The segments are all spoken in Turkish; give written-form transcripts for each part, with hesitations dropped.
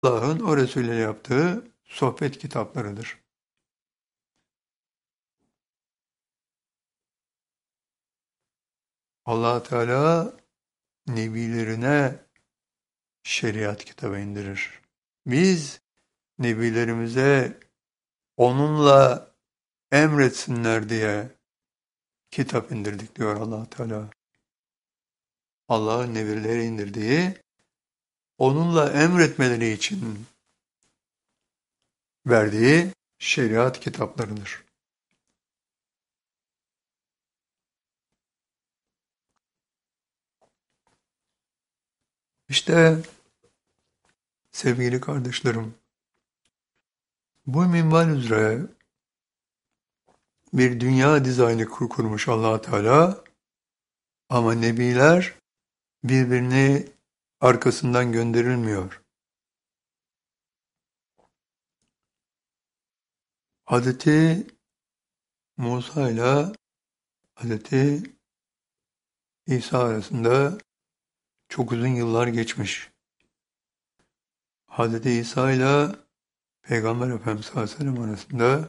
Allah'ın o Resul'e yaptığı sohbet kitaplarıdır. Allah Teala nebilerine şeriat kitabı indirir. Biz nebilerimize onunla emretsinler diye kitap indirdik diyor Allah Teala. Allah'ın nebileri indirdiği onunla emretmeleri için verdiği şeriat kitaplarıdır. İşte sevgili kardeşlerim, bu minval üzere bir dünya dizaynı kurmuş Allah Teala ama nebiler birbirini arkasından gönderilmiyor. Hazreti Musa ile Hazreti İsa arasında çok uzun yıllar geçmiş. Hazreti İsa ile Peygamber Efendimiz sallallahu aleyhi ve sellem arasında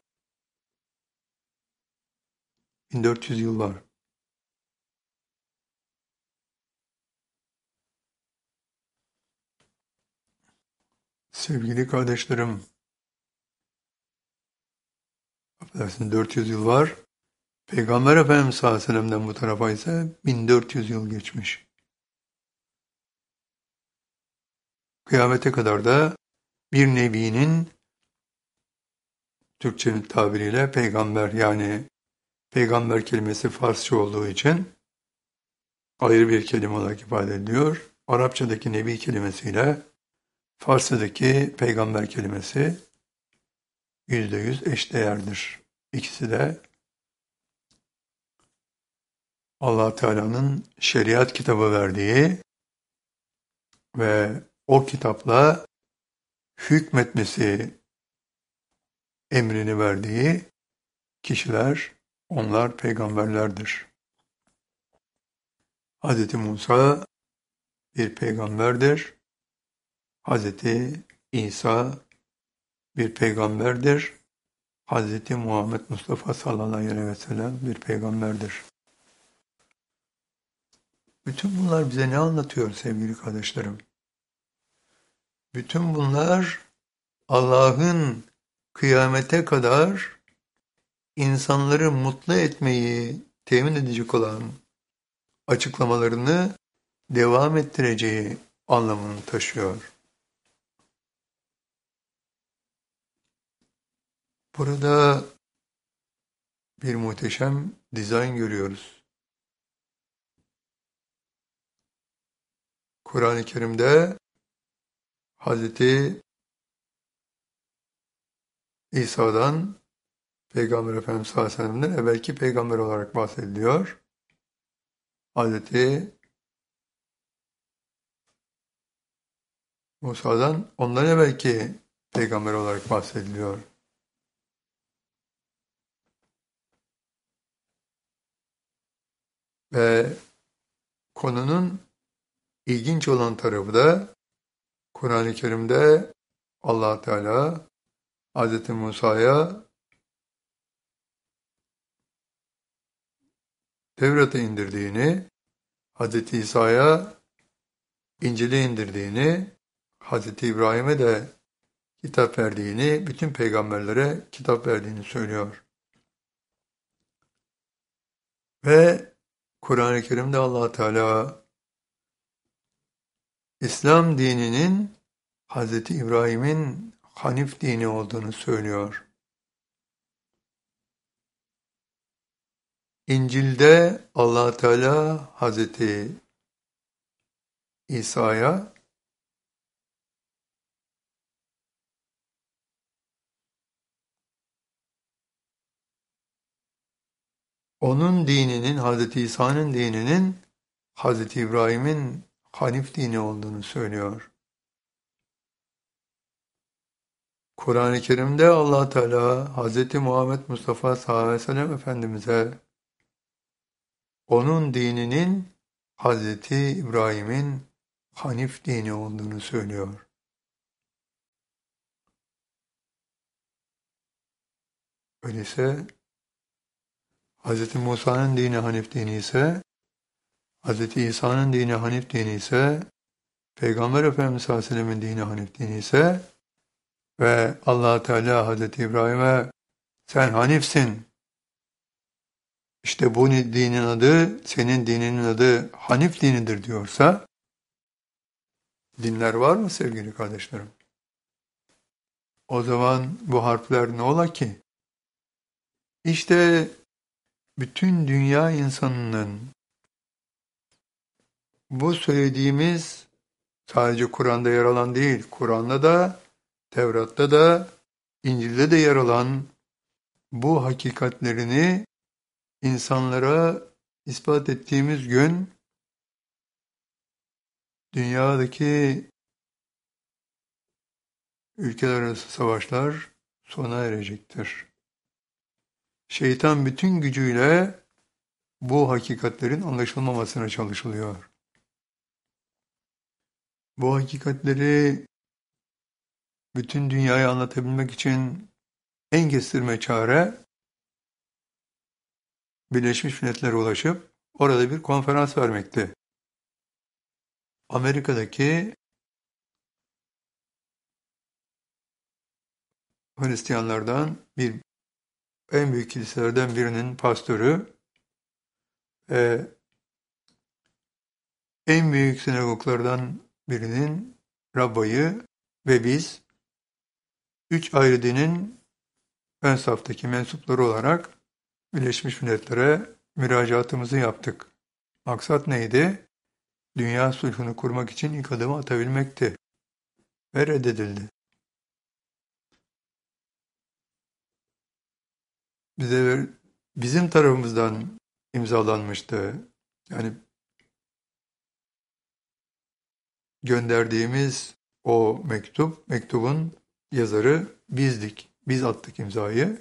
1400 yıl var. Sevgili kardeşlerim, affedersiniz 400 yıl var. Peygamber Efendimiz sallallahu aleyhi ve sellem'den bu tarafa ise 1400 yıl geçmiş. Kıyamete kadar da bir nebinin Türkçenin tabiriyle peygamber, yani peygamber kelimesi Farsça olduğu için ayrı bir kelime olarak ifade ediliyor. Arapçadaki nebi kelimesiyle Farsçadaki peygamber kelimesi %100 eşdeğerdir. İkisi de Allah Teala'nın şeriat kitabı verdiği ve o kitapla hükmetmesi emrini verdiği kişiler, onlar peygamberlerdir. Hz. Musa bir peygamberdir. Hz. İsa bir peygamberdir. Hz. Muhammed Mustafa sallallahu aleyhi ve sellem bir peygamberdir. Bütün bunlar bize ne anlatıyor sevgili kardeşlerim? Bütün bunlar Allah'ın kıyamete kadar insanları mutlu etmeyi temin edecek olan açıklamalarını devam ettireceği anlamını taşıyor. Burada bir muhteşem dizayn görüyoruz. Kur'an-ı Kerim'de Hazreti İsa'dan Peygamber Efendimiz sallallahu aleyhi ve sellem'den evvelki peygamber olarak bahsediliyor. Hazreti Musa'dan ondan evvelki peygamber olarak bahsediliyor. Ve konunun ilginç olan tarafı da Kur'an-ı Kerim'de Allah Teala Hz. Musa'ya Tevrat'ı indirdiğini, Hz. İsa'ya İncil'i indirdiğini, Hz. İbrahim'e de kitap verdiğini, bütün peygamberlere kitap verdiğini söylüyor. Ve Kur'an-ı Kerim'de Allah Teala İslam dininin Hz. İbrahim'in Hanif dini olduğunu söylüyor. İncil'de Allah Teala Hz. İsa'ya onun dininin, Hz. İsa'nın dininin Hz. İbrahim'in Hanif dini olduğunu söylüyor. Kur'an-ı Kerim'de Allah Teala Hz. Muhammed Mustafa sallallahu aleyhi ve sellem Efendimiz'e onun dininin Hz. İbrahim'in Hanif dini olduğunu söylüyor. Öyleyse Hz. Musa'nın dini Hanif dini ise, Hz. İsa'nın dini Hanif dini ise, Peygamber Efendimiz sallallahu aleyhi ve sellem'in dini Hanif dini ise ve Allah Teala Hz. İbrahim'e sen Hanifsin, İşte bu dinin adı, senin dininin adı Hanif dinidir diyorsa, dinler var mı sevgili kardeşlerim? O zaman bu harfler ne ola ki? İşte bütün dünya insanının bu söylediğimiz sadece Kur'an'da yer alan değil, Kur'an'da da, Tevrat'ta da, İncil'de de yer alan bu hakikatlerini insanlara ispat ettiğimiz gün dünyadaki ülkeler arası savaşlar sona erecektir. Şeytan bütün gücüyle bu hakikatlerin anlaşılmamasına çalışılıyor. Bu hakikatleri bütün dünyaya anlatabilmek için en kestirme çare Birleşmiş Milletler'e ulaşıp orada bir konferans vermekti. Amerika'daki Hristiyanlardan en büyük kiliselerden birinin pastörü, en büyük sinagoglardan birinin rabbayı ve biz üç ayrı dinin ön saftaki mensupları olarak Birleşmiş Milletler'e müracaatımızı yaptık. Maksat neydi? Dünya sulhunu kurmak için ilk adımı atabilmekti ve reddedildi. Bizim tarafımızdan imzalanmıştı. Yani gönderdiğimiz o mektubun yazarı bizdik. Biz attık imzayı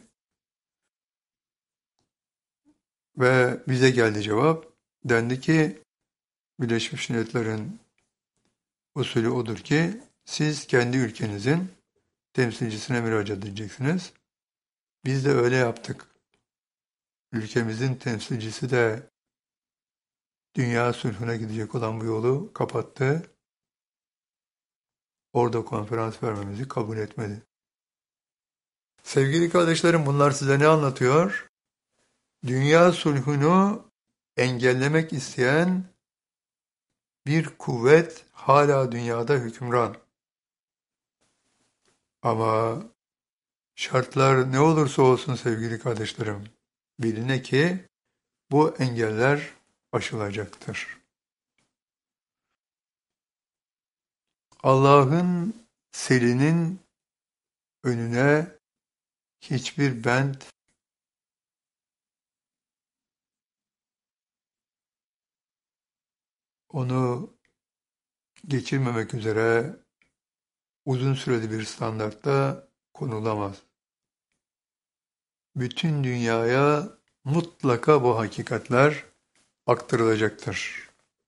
ve bize geldi cevap. Dendi ki Birleşmiş Milletler'in usulü odur ki siz kendi ülkenizin temsilcisine müracaat edeceksiniz. Biz de öyle yaptık. Ülkemizin temsilcisi de dünya sulhuna gidecek olan bu yolu kapattı. Orada konferans vermemizi kabul etmedi. Sevgili kardeşlerim, bunlar size ne anlatıyor? Dünya sulhunu engellemek isteyen bir kuvvet hala dünyada hükümran. Ama şartlar ne olursa olsun sevgili kardeşlerim, biline ki bu engeller aşılacaktır. Allah'ın selinin önüne hiçbir bent onu geçirmemek üzere uzun süreli bir standartta konulamaz. Bütün dünyaya mutlaka bu hakikatler aktarılacaktır.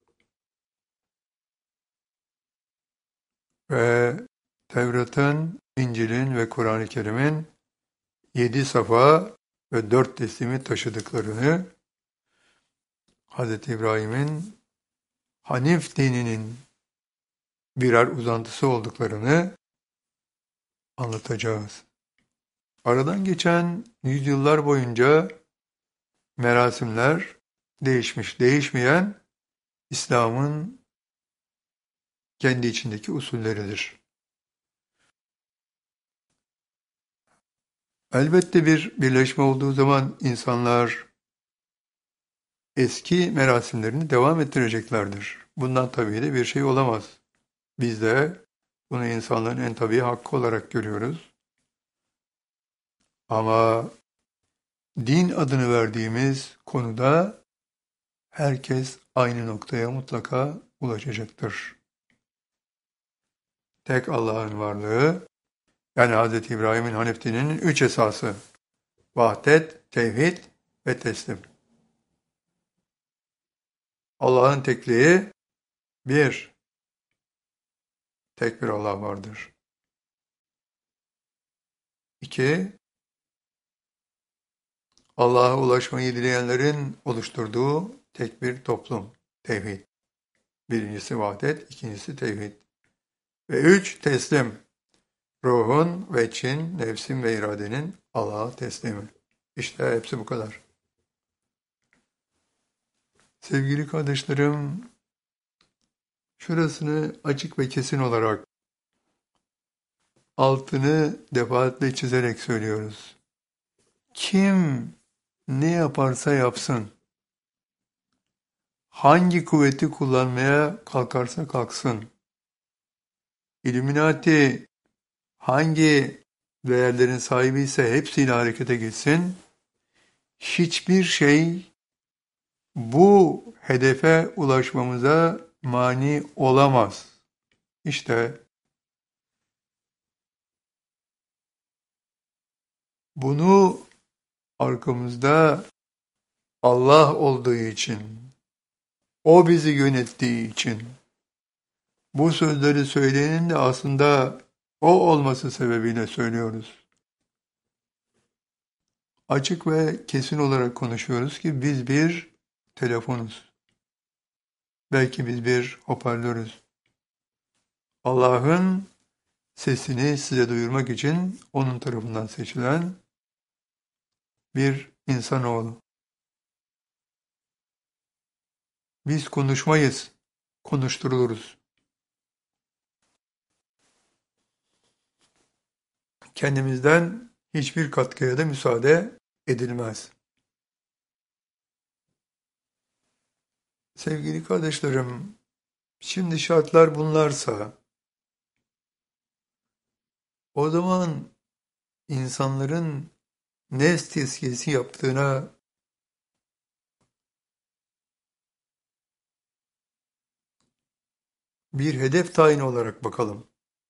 Ve Tevrat'ın, İncil'in ve Kur'an-ı Kerim'in 7 safa ve 4 teslimi taşıdıklarını, Hz. İbrahim'in Hanif dininin birer uzantısı olduklarını anlatacağız. Aradan geçen yüzyıllar boyunca merasimler değişmiş, değişmeyen İslam'ın kendi içindeki usulleridir. Elbette bir birleşme olduğu zaman insanlar eski merasimlerini devam ettireceklerdir. Bundan tabii de bir şey olamaz. Biz de bunu insanların en tabii hakkı olarak görüyoruz. Ama din adını verdiğimiz konuda herkes aynı noktaya mutlaka ulaşacaktır. Tek Allah'ın varlığı, yani Hz. İbrahim'in Hanif dininin 3 esası: vahdet, tevhid ve teslim. Allah'ın tekliği bir, tek bir Allah vardır. 2, Allah'a ulaşmayı dileyenlerin oluşturduğu tek bir toplum. Tevhid. Birincisi vahdet, ikincisi tevhid. Ve 3 teslim. Ruhun ve için, nefsin ve iradenin Allah'a teslimi. İşte hepsi bu kadar. Sevgili kardeşlerim, şurasını açık ve kesin olarak altını defaatle çizerek söylüyoruz. Kim ne yaparsa yapsın, hangi kuvveti kullanmaya kalkarsa kalksın, İlluminati hangi değerlerin sahibi ise hepsiyle harekete geçsin, hiçbir şey bu hedefe ulaşmamıza mani olamaz. İşte bunu arkamızda Allah olduğu için, o bizi yönettiği için, bu sözleri söyleyenin de aslında o olması sebebiyle söylüyoruz. Açık ve kesin olarak konuşuyoruz ki biz bir telefonuz. Belki biz bir hoparlörüz. Allah'ın sesini size duyurmak için onun tarafından seçilen bir insanoğlu. Biz konuşmayız, konuşturuluruz. Kendimizden hiçbir katkıya da müsaade edilmez. Sevgili kardeşlerim, şimdi şartlar bunlarsa, o zaman insanların nefs tezkiyesi yaptığına bir hedef tayini olarak bakalım.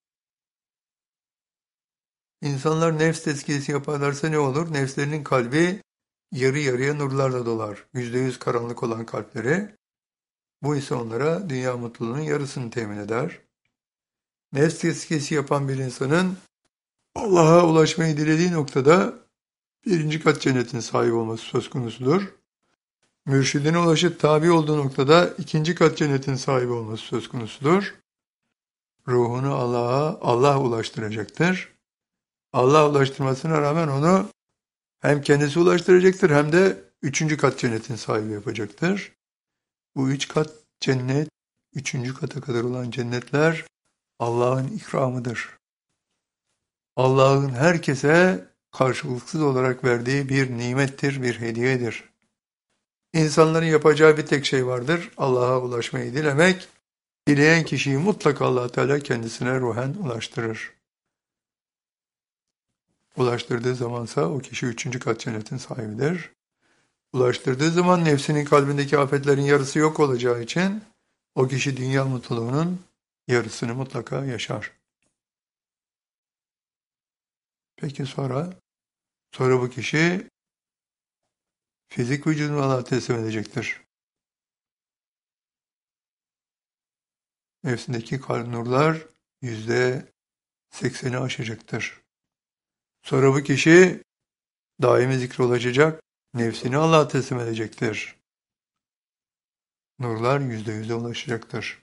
İnsanlar nefs tezkiyesi yaparlarsa ne olur? Nefslerinin kalbi yarı yarıya nurlarla dolar. %100 karanlık olan kalpleri. Bu ise onlara dünya mutluluğunun yarısını temin eder. Nefs tezkiyesi yapan bir insanın Allah'a ulaşmayı dilediği noktada birinci kat cennetin sahibi olması söz konusudur. Mürşidine ulaşıp tabi olduğu noktada ikinci kat cennetin sahibi olması söz konusudur. Ruhunu Allah ulaştıracaktır. Allah ulaştırmasına rağmen onu hem kendisi ulaştıracaktır hem de üçüncü kat cennetin sahibi yapacaktır. Bu üç kat cennet, üçüncü kata kadar olan cennetler Allah'ın ikramıdır. Allah'ın herkese karşılıksız olarak verdiği bir nimettir, bir hediyedir. İnsanların yapacağı bir tek şey vardır, Allah'a ulaşmayı dilemek. Dileyen kişiyi mutlaka Allah Teala kendisine ruhen ulaştırır. Ulaştırdığı zamansa o kişi üçüncü kat cennetin sahibidir. Ulaştırdığı zaman nefsinin kalbindeki afetlerin yarısı yok olacağı için o kişi dünya mutluluğunun yarısını mutlaka yaşar. Peki sonra bu kişi fizik vücudunu Allah'a teslim edecektir. Nefsindeki kalp nurlar %80'i aşacaktır. Sonra bu kişi daimi zikre ulaşacak, nefsini Allah'a teslim edecektir. Nurlar %100'e ulaşacaktır.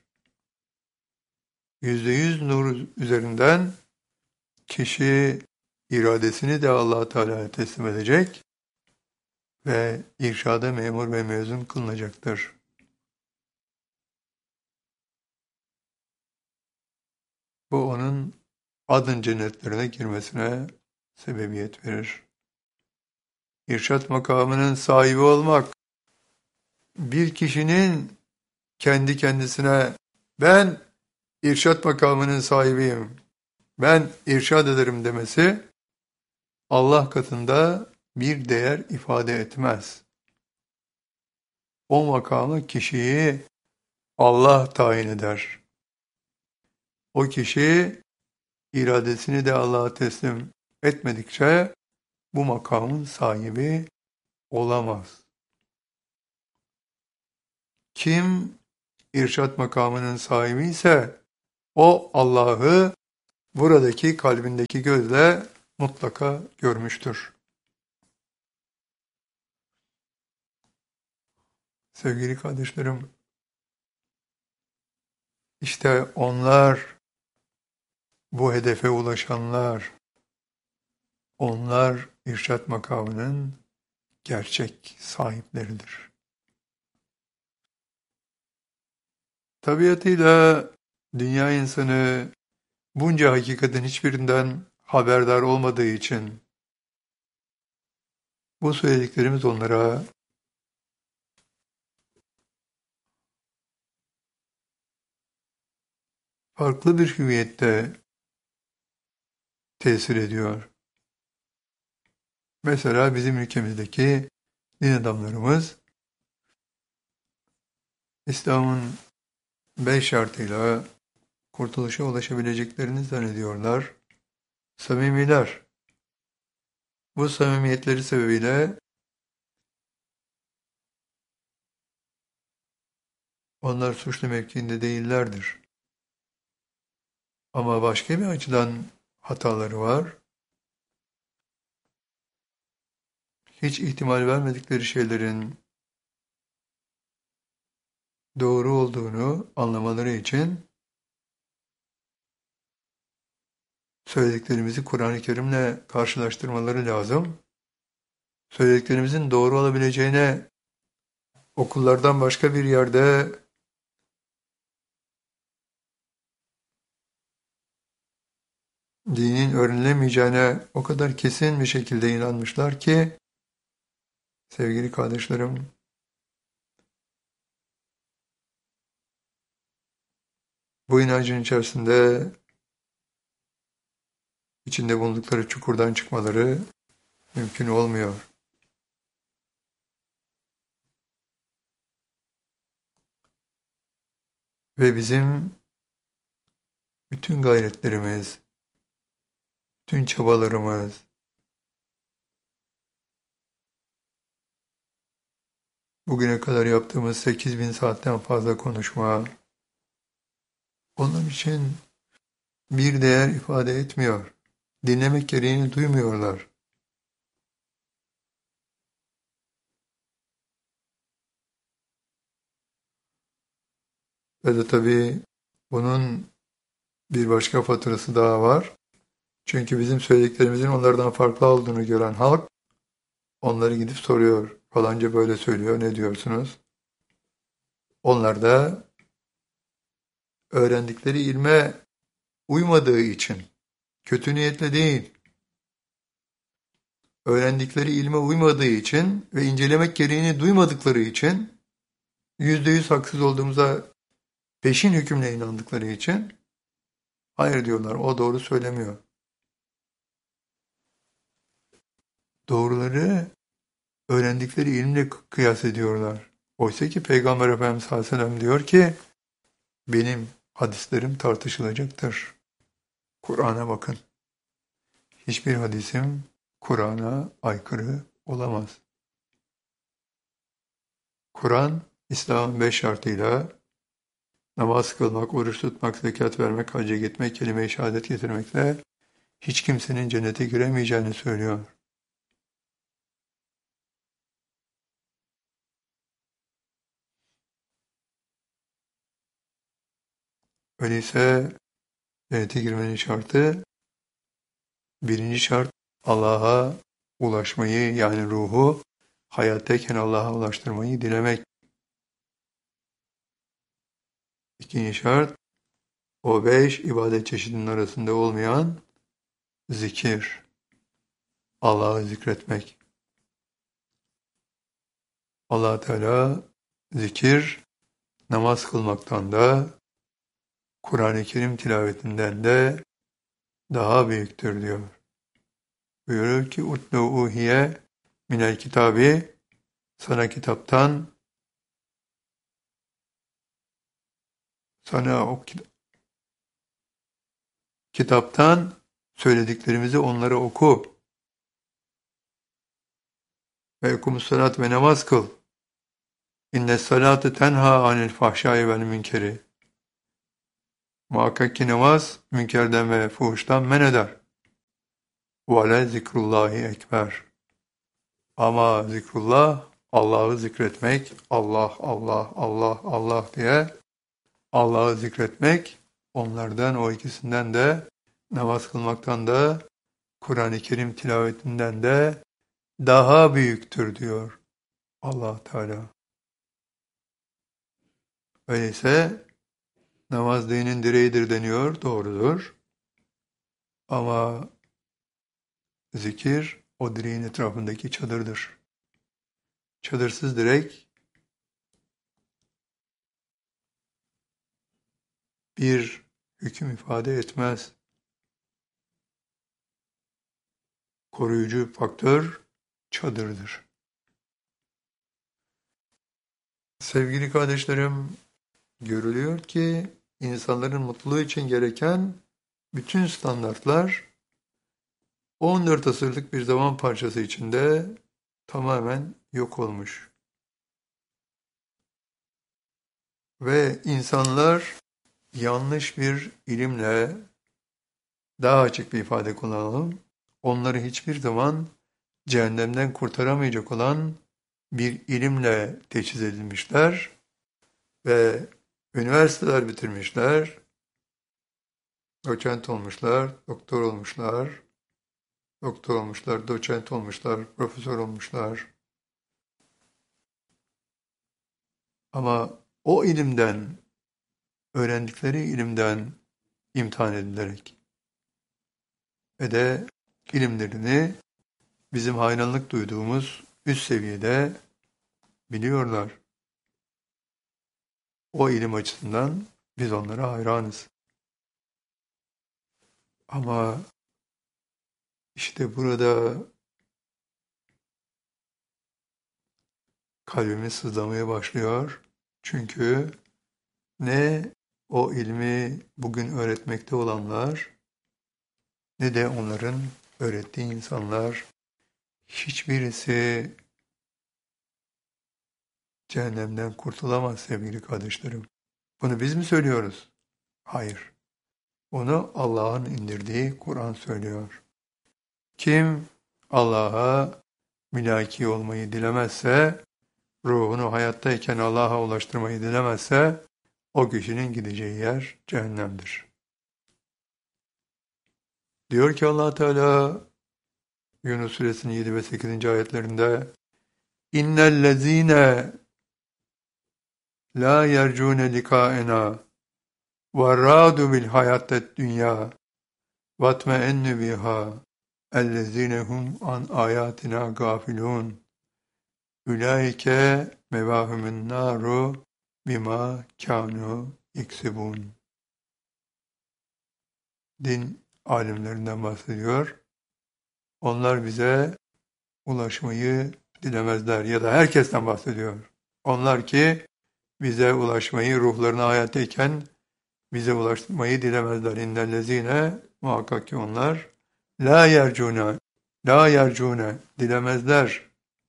%100 nur üzerinden kişi iradesini de Allah Teala'ya teslim edecek ve irşada memur ve mezun kılınacaktır. Bu onun adın cennetlerine girmesine sebebiyet verir. İrşad makamının sahibi olmak, bir kişinin kendi kendisine ben irşad makamının sahibiyim, ben irşad ederim demesi Allah katında bir değer ifade etmez. O makamı kişiyi Allah tayin eder. O kişi iradesini de Allah'a teslim etmedikçe bu makamın sahibi olamaz. Kim irşad makamının sahibi ise o Allah'ı buradaki kalbindeki gözle mutlaka görmüştür. Sevgili kardeşlerim, işte onlar, bu hedefe ulaşanlar, onlar irşad makamının gerçek sahipleridir. Tabiatıyla dünya insanı bunca hakikatin hiçbirinden haberdar olmadığı için bu söylediklerimiz onlara farklı bir hüviyette tesir ediyor. Mesela bizim ülkemizdeki din adamlarımız İslam'ın 5 şartıyla kurtuluşa ulaşabileceklerini zannediyorlar. Samimiler. Bu samimiyetleri sebebiyle onlar suçlu mevkiinde değillerdir. Ama başka bir açıdan hataları var. Hiç ihtimal vermedikleri şeylerin doğru olduğunu anlamaları için söylediklerimizi Kur'an-ı Kerim'le karşılaştırmaları lazım. Söylediklerimizin doğru olabileceğine okullardan başka bir yerde dinin öğrenilemeyeceğine o kadar kesin bir şekilde inanmışlar ki, sevgili kardeşlerim, bu inancın içinde bulundukları çukurdan çıkmaları mümkün olmuyor. Ve bizim bütün gayretlerimiz, bütün çabalarımız, bugüne kadar yaptığımız 8.000 saatten fazla konuşma, onun için bir değer ifade etmiyor. Dinlemek gereğini duymuyorlar. Ve de tabii bunun bir başka faturası daha var. Çünkü bizim söylediklerimizin onlardan farklı olduğunu gören halk onları gidip soruyor. Falanca böyle söylüyor, ne diyorsunuz? Onlar da öğrendikleri ilme uymadığı için, kötü niyetle değil, öğrendikleri ilme uymadığı için ve incelemek gereğini duymadıkları için, %100 haksız olduğumuza peşin hükümle inandıkları için, hayır diyorlar, o doğru söylemiyor. Doğruları öğrendikleri ilimle kıyas ediyorlar. Oysa ki Peygamber Efendimiz sallallahu aleyhi ve sellem diyor ki, benim hadislerim tartışılacaktır. Kur'an'a bakın. Hiçbir hadisim Kur'an'a aykırı olamaz. Kur'an, İslam'ın 5 şartıyla namaz kılmak, oruç tutmak, zekat vermek, hacca gitmek, kelime-i şehadet getirmekle hiç kimsenin cennete giremeyeceğini söylüyor. Öyleyse cennete girmenin şartı, birinci şart Allah'a ulaşmayı, yani ruhu hayattayken Allah'a ulaştırmayı dilemek. İkinci şart, o 5 ibadet çeşidinin arasında olmayan zikir, Allah'ı zikretmek. Allah Teala zikir, namaz kılmaktan da, Kur'an-ı Kerim tilavetinden de daha büyüktür diyor. Buyurur ki, "Utlu uhiye minel kitabi", sana o kitaptan söylediklerimizi onlara oku. Ve ekumus salat ve namaz kıl. İnnes salate tenha anil fahşai vel münkeri. Muhakkak ki namaz münkerden ve fuhuştan men eder. Ve ale zikrullahi ekber. Ama zikrullah Allah'ı zikretmek, Allah, Allah, Allah, Allah diye Allah'ı zikretmek, onlardan, o ikisinden de, namaz kılmaktan da, Kur'an-ı Kerim tilavetinden de daha büyüktür diyor Allah Teala. Öyleyse namaz dinin direğidir deniyor, doğrudur. Ama zikir o direğin etrafındaki çadırdır. Çadırsız direk bir hüküm ifade etmez. Koruyucu faktör çadırdır. Sevgili kardeşlerim, görülüyor ki insanların mutluluğu için gereken bütün standartlar 14 asırlık bir zaman parçası içinde tamamen yok olmuş. Ve insanlar yanlış bir ilimle, daha açık bir ifade kullanalım, onları hiçbir zaman cehennemden kurtaramayacak olan bir ilimle teçhiz edilmişler ve üniversiteler bitirmişler, doçent olmuşlar, doktor olmuşlar, doçent olmuşlar, profesör olmuşlar. Ama o ilimden, öğrendikleri ilimden imtihan edilerek ve de ilimlerini bizim hayranlık duyduğumuz üst seviyede biliyorlar. O ilim açısından biz onlara hayranız. Ama işte burada kalbimiz sızlamaya başlıyor. Çünkü ne o ilmi bugün öğretmekte olanlar ne de onların öğrettiği insanlar, hiçbirisi cehennemden kurtulamaz sevgili kardeşlerim. Bunu biz mi söylüyoruz? Hayır. Onu Allah'ın indirdiği Kur'an söylüyor. Kim Allah'a mülaki olmayı dilemezse, ruhunu hayattayken Allah'a ulaştırmayı dilemezse, o kişinin gideceği yer cehennemdir. Diyor ki Allah Teala Yunus Suresinin 7 ve 8. ayetlerinde İnnellezîne lâ yercûne likâenâ وَرَّادُ بِالْحَيَاةِ الدُّنْيَا وَاتْمَئَنُّ بِهَا اَلَّذ۪ينَ هُمْ عَنْ آيَاتِنَا غَافِلُونَ اُولَٰئِكَ مَوَاهُمُ النَّارُ بِمَا كَانُوا يَكْسِبُونَ. Din alimlerinden bahsediyor. Onlar bize ulaşmayı dilemezler ya da herkesten bahsediyor. Onlar ki bize ulaşmayı ruhlarına hayattayken bize ulaşmayı dilemezler. İnnellezîne muhakkak ki onlar la yercûne dilemezler.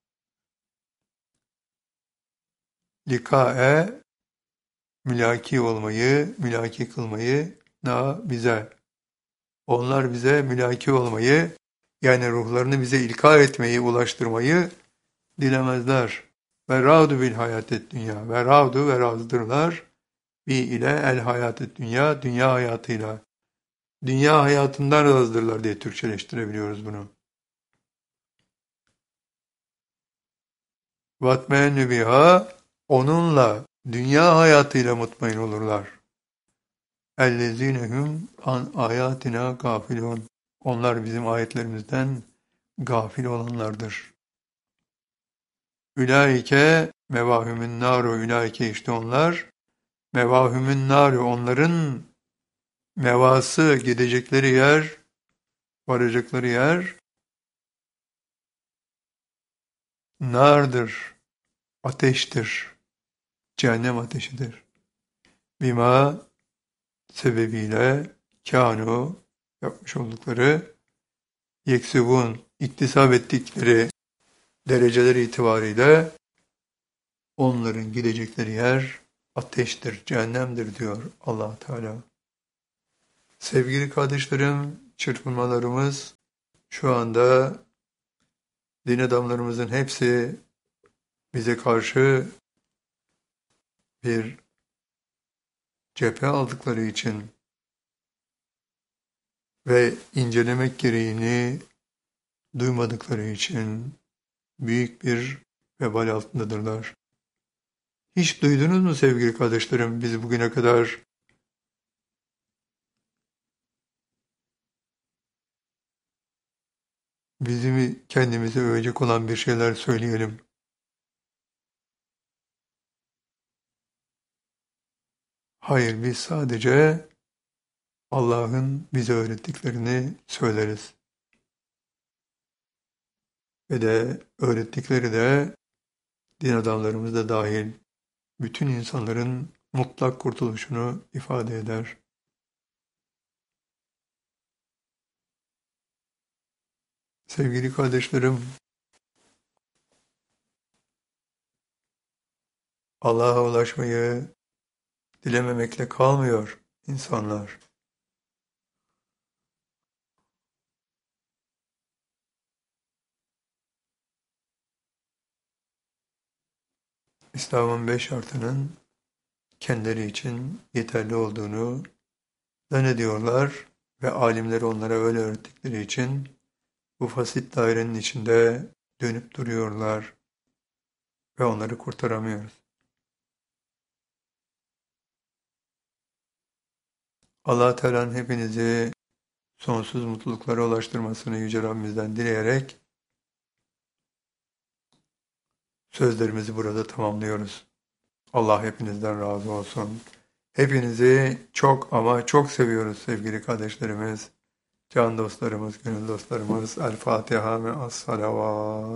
Likâe mülaki olmayı, mülaki kılmayı bize. Onlar bize mülaki olmayı, yani ruhlarını bize ilka etmeyi, ulaştırmayı dilemezler. Ve râdu bil hayatet dünya. Ve râdu ve razıdırlar. Bi ile el hayatet dünya, dünya hayatıyla. Dünya hayatından razıdırlar diye Türkçeleştirebiliyoruz bunu. Vatmenü biha, onunla, dünya hayatıyla mutmain olurlar. Ellezinehum an ayatina gafilun. Onlar bizim ayetlerimizden gafil olanlardır. Ülaike mevahümün naru, ülaike işte onlar, mevahümün naru, onların mevası, gidecekleri yer, varacakları yer, nardır, ateştir, cehennem ateşidir. Bima sebebiyle kânu, yapmış oldukları, yeksibun, iktisap ettikleri dereceleri itibariyle onların gidecekleri yer ateştir, cehennemdir diyor Allah Teala. Sevgili kardeşlerim, çırpınmalarımız şu anda din adamlarımızın hepsi bize karşı bir cephe aldıkları için ve incelemek gereğini duymadıkları için büyük bir vebal altındadırlar. Hiç duydunuz mu sevgili kardeşlerim, biz bugüne kadar bizim kendimizi övecek olan bir şeyler söyleyelim. Hayır, biz sadece Allah'ın bize öğrettiklerini söyleriz. Ve de öğrettikleri de din adamlarımız da dahil bütün insanların mutlak kurtuluşunu ifade eder. Sevgili kardeşlerim, Allah'a ulaşmayı dilememekle kalmıyor insanlar. İslam'ın 5 şartının kendileri için yeterli olduğunu zannediyorlar ve alimleri onlara öyle öğrettikleri için bu fasit dairenin içinde dönüp duruyorlar ve onları kurtaramıyoruz. Allah Teala'nın hepinizi sonsuz mutluluklara ulaştırmasını Yüce Rabbimizden dileyerek sözlerimizi burada tamamlıyoruz. Allah hepinizden razı olsun. Hepinizi çok ama çok seviyoruz sevgili kardeşlerimiz, can dostlarımız, gönül dostlarımız. El Fatiha ve Es-Salavat.